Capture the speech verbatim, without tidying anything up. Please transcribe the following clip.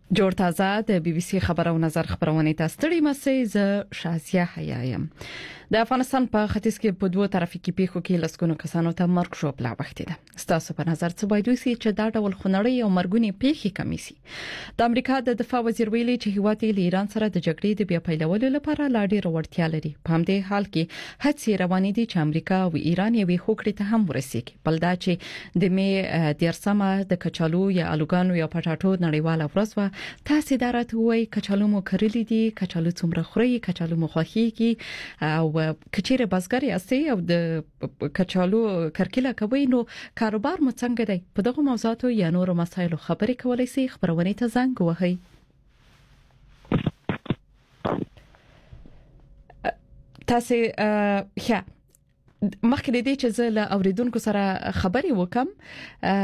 جوړ تازه د بي بي سي خبرو نظر خبرونه تاسو ته مسي ز شازیا حیایم د افغانستان په ختیځ کې په دوه طرفي کې پیښو کې لسګونو کسانو ته مرګ شو بلا وخت ده ستاسو په نظر څه باید وسی چې دا ډول خنړی او مرګونی پیښې کمی سي د امریکا د دفاع وزیر ویلي چې هیواد یې ایران سره د جګړې د بیا پیلولو لپاره لا ډېر وړتیا لري په همدې حال کې هڅې روانې دي چې امریکا او ایران یې هوکړې ته هم ورسیږي بلدا چې د می دیرسمه د کچالو یا الوګانو یا پټاټو نړیواله ورځ و تاسو درته وای کچالو مو کړلې دي کچالو څومره خوري کچالو مو خوخيږي او کچيره بازګر یاستي او د کچالو کرکله کوي نو کاروبار مو څنګه دی په دغه موضوعاتو یا نور مسایلو خبرې کولای شي خبرونه ته زنګ وهي تاسو ښه مخکې دې چې زه له اوریدونکو سره خبرې وکم